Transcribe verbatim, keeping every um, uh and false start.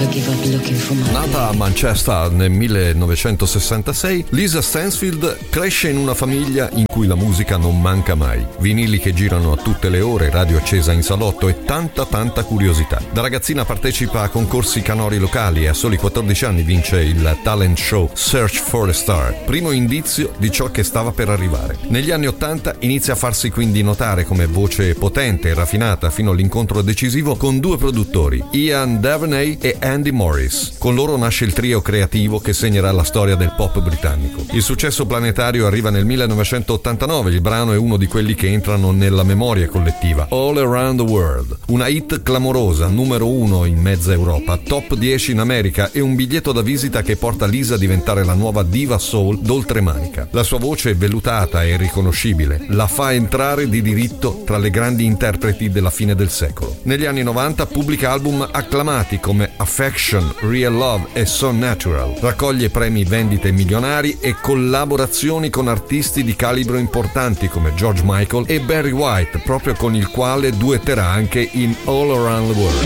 Nata a Manchester nel millenovecentosessantasei, Lisa Stansfield cresce in una famiglia in cui la musica non manca mai. Vinili che girano a tutte le ore, radio accesa in salotto e tanta tanta curiosità. Da ragazzina partecipa a concorsi canori locali e a soli quattordici anni vince il talent show Search for a Star, primo indizio di ciò che stava per arrivare. Negli anni ottanta inizia a farsi quindi notare come voce potente e raffinata fino all'incontro decisivo con due produttori, Ian Devaney e Andy Morris. Con loro nasce il trio creativo che segnerà la storia del pop britannico. Il successo planetario arriva nel millenovecentottantanove, il brano è uno di quelli che entrano nella memoria collettiva, All Around the World, una hit clamorosa, numero uno in mezza Europa, top dieci in America e un biglietto da visita che porta Lisa a diventare la nuova diva soul d'oltremanica. La sua voce vellutata e riconoscibile la fa entrare di diritto tra le grandi interpreti della fine del secolo. Negli anni novanta pubblica album acclamati come Affection, Real Love e So Natural, raccoglie premi vendite milionari e collaborazioni con artisti di calibro importanti come George Michael e Barry White, proprio con il quale duetterà anche in All Around the World.